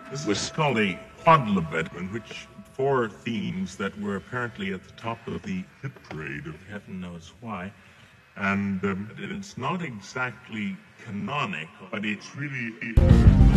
This was called a quadlibet, in which four themes that were apparently at the top of the hit parade of heaven knows why. And it's not exactly canonical, but it's really...